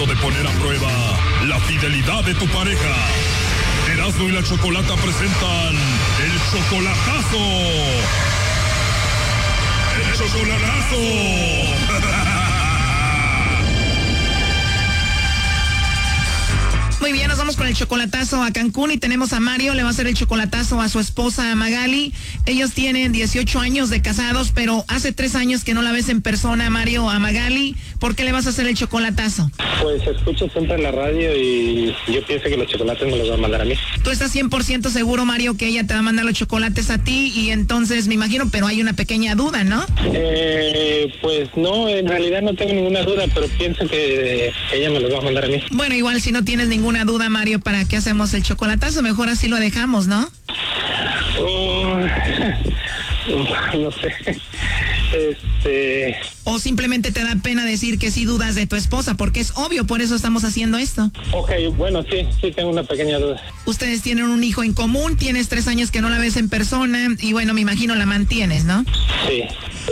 momento de poner a prueba la fidelidad de tu pareja. Erasmo y la Chocolata presentan el chocolatazo. ¡El chocolatazo! Muy bien, nos vamos con el chocolatazo a Cancún y tenemos a Mario, le va a hacer el chocolatazo a su esposa Magali. Ellos tienen 18 años de casados, pero hace 3 años que no la ves en persona, Mario, a Magali. ¿Por qué le vas a hacer el chocolatazo? Pues escucho siempre en la radio y yo pienso que los chocolates me los va a mandar a mí. ¿Tú estás 100% seguro, Mario, que ella te va a mandar los chocolates a ti? Y entonces me imagino, pero hay una pequeña duda, ¿no? Pues no, en realidad no tengo ninguna duda, pero pienso que ella me los va a mandar a mí. Bueno, igual si no tienes ninguna duda, Mario, ¿para qué hacemos el chocolatazo? Mejor así lo dejamos, ¿no? No sé. O simplemente te da pena decir que sí dudas de tu esposa, porque es obvio, por eso estamos haciendo esto. Ok, bueno, sí tengo una pequeña duda. Ustedes tienen un hijo en común, tienes 3 años que no la ves en persona, y bueno, me imagino la mantienes, ¿no? Sí.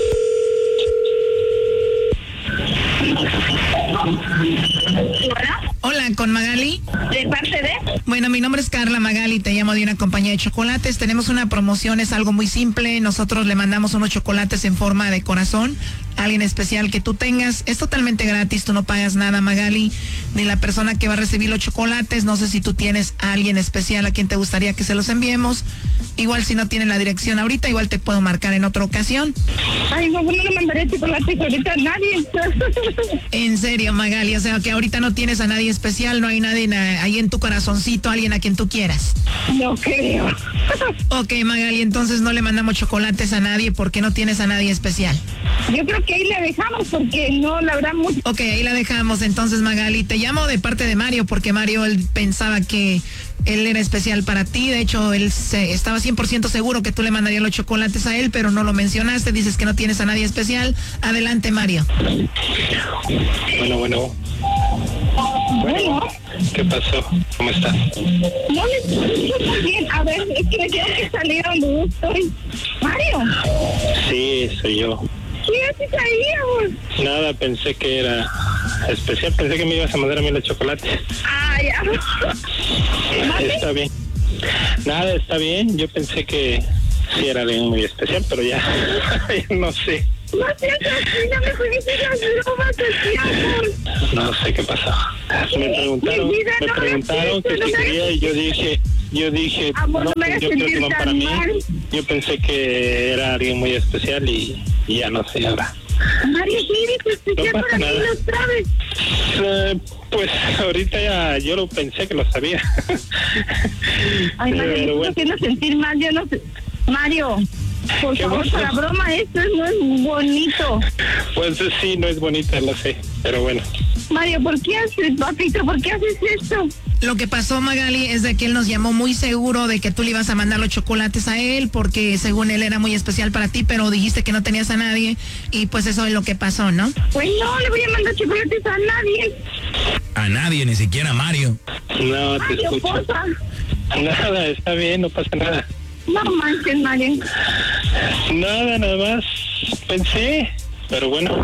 Hola, ¿con Magali? ¿De parte de? Bueno, mi nombre es Carla Magali, te llamo de una compañía de chocolates. Tenemos una promoción, es algo muy simple. Nosotros le mandamos unos chocolates en forma de corazón a alguien especial que tú tengas. Es totalmente gratis, tú no pagas nada, Magali, ni la persona que va a recibir los chocolates. No sé si tú tienes a alguien especial a quien te gustaría que se los enviemos. Igual si no tienes la dirección ahorita, igual te puedo marcar en otra ocasión. Ay, no le mandaré chocolates ahorita a nadie. En serio, Magali, o sea que ahorita no tienes a nadie especial, no hay nadie ahí en tu corazoncito, alguien a quien tú quieras. No creo. Ok, Magali, entonces no le mandamos chocolates a nadie porque no tienes a nadie especial. Yo creo que ahí la dejamos porque no la habrá mucho. Ok, ahí la dejamos entonces, Magali. Te llamo de parte de Mario porque Mario, él pensaba que él era especial para ti. De hecho, él estaba 100% seguro que tú le mandarías los chocolates a él, pero no lo mencionaste. Dices que no tienes a nadie especial. Adelante, Mario. Bueno. ¿Qué pasó? ¿Cómo estás? No le escucho muy bien. A ver, es que me tengo que salir a donde estoy. Mario. Sí, soy yo. ¿Qué haces ahí, amor? Nada, pensé que era especial. Pensé que me ibas a mandar a mí los chocolates. Ay, Está bien. Nada, está bien. Yo pensé que sí era alguien muy especial, pero ya no sé. No seas así, no me juegues las bromas así, amor. No sé qué pasó. Me preguntaron que si quería y yo dije, amor, no, no me hagas yo creo que sentir no tan para mí. mal. Yo pensé que era alguien muy especial y ya no sé ahora. Mario, ¿qué eres especial No para pasa mí? nada. ¿Lo sabes? Pues ahorita ya yo lo pensé que lo sabía. Ay, Mario, Pero me bueno. estoy haciendo sentir mal, yo no sé. Mario, por ¿Qué favor, pasó? para broma, esto no es bonito. Pues sí, no es bonita, lo sé, pero bueno. Mario, ¿por qué haces, papito? ¿Por qué haces esto? Lo que pasó, Magali, es de que él nos llamó muy seguro de que tú le ibas a mandar los chocolates a él porque según él era muy especial para ti, pero dijiste que no tenías a nadie y pues eso es lo que pasó, ¿no? Pues no, le voy a mandar chocolates a nadie. A nadie, ni siquiera a Mario. No, te Mario, escucho. porfa. Nada, está bien, no pasa nada. No manches, Mario. Nada más pensé, pero bueno.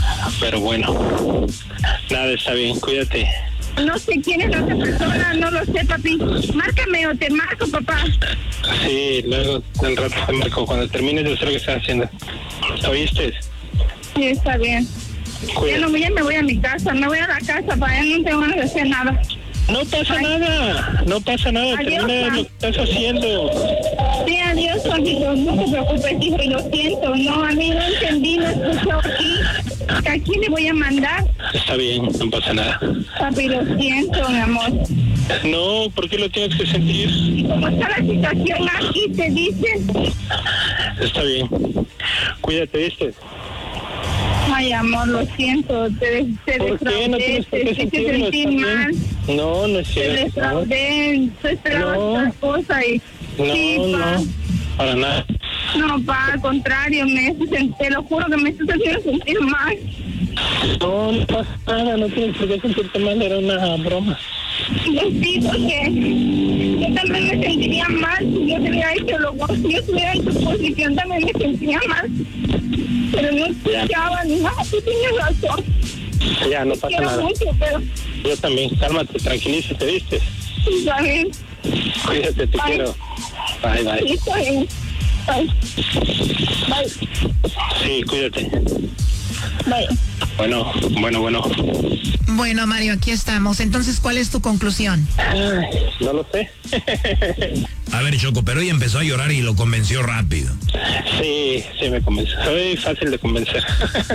Nada, está bien, cuídate. No sé quién es la otra persona, no lo sé, papi. Márcame o te marco, papá. Sí, luego al rato te marco cuando termines de hacer lo que estás haciendo. ¿Oíste? Sí, está bien. Cuídate. Ya me voy a mi casa, me voy a la casa, para allá no tengo ganas de hacer nada. No pasa nada, Adiós, termina pa. lo que estás haciendo. Sí, adiós, papito, no te preocupes, hijo, y lo siento, no, a mí no entendí, no escuchó aquí. ¿A quién le voy a mandar? Está bien, no pasa nada. Papi, lo siento, mi amor. No, ¿por qué lo tienes que sentir? Y como está la situación aquí, te dicen. Está bien. Cuídate, ¿viste? Ay, amor, lo siento, te ¿Por qué no defraudé, tienes por qué te hice sentirlo? sentir ¿Está mal, bien? No, no es te cierto. defraudé, yo esperaba No. otra cosa y... sí, pa. No, para nada. No, pa, al contrario, te lo juro que me estás haciendo sentir mal. No pasa nada, no tienes por qué sentirte mal, era una broma. Yo sí, porque yo también me sentiría mal si yo te hubiera hecho lo que si yo estuviera en tu posición también me sentiría mal. Pero no escuchaba ni nada, tú tienes razón. Ya, no Te pasa quiero nada. mucho, pero Yo también. Cálmate, tranquilízate, ¿viste? Está bien. Cuídate, te quiero. Bye, bye. Sí, está bien. Bye. Bye. Sí, cuídate. Bye. Bueno. Bueno, Mario, aquí estamos. Entonces, ¿cuál es tu conclusión? Ay, no lo sé. A ver, Choco, pero ella empezó a llorar y lo convenció rápido. Sí, me convenció. Soy fácil de convencer.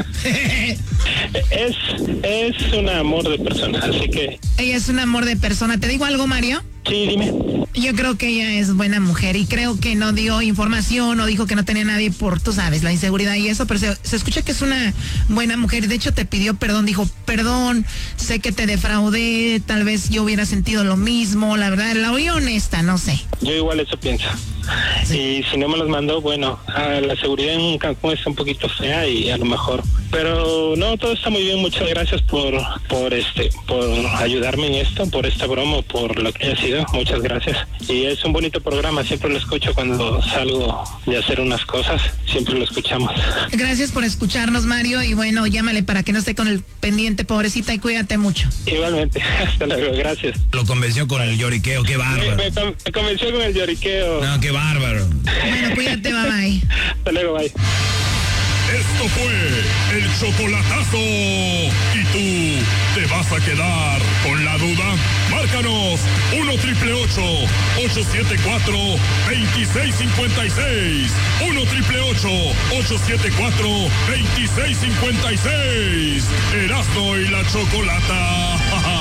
es un amor de persona, así que... Ella es un amor de persona. ¿Te digo algo, Mario? Sí, dime. Yo creo que ella es buena mujer y creo que no dio información o dijo que no tenía nadie por, tú sabes, la inseguridad y eso, pero se escucha que es una buena mujer. De hecho, te pidió perdón, dijo, perdón, sé que te defraudé, tal vez yo hubiera sentido lo mismo, la verdad, la oí honesta, no sé. Yo igual eso pienso. Y si no me los mandó, bueno, la seguridad en Cancún está un poquito fea y a lo mejor. Pero no, todo está muy bien. Muchas gracias por ayudarme en esto, por esta broma, por lo que haya sido. Muchas gracias. Y es un bonito programa. Siempre lo escucho cuando salgo de hacer unas cosas. Siempre lo escuchamos. Gracias por escucharnos, Mario. Y bueno, llámale para que no esté con el pendiente, pobrecita, y cuídate mucho. Igualmente. Hasta luego. Gracias. Lo convenció con el lloriqueo, qué bárbaro. Me convenció con el lloriqueo. No, qué bárbaro. Bueno, cuídate, bye bye. Hasta luego, bye. Esto fue el chocolatazo. ¿Y tú te vas a quedar con la duda? Márcanos 1-888-874-2656. 1-888-874-2656. Erasmo y la Chocolata.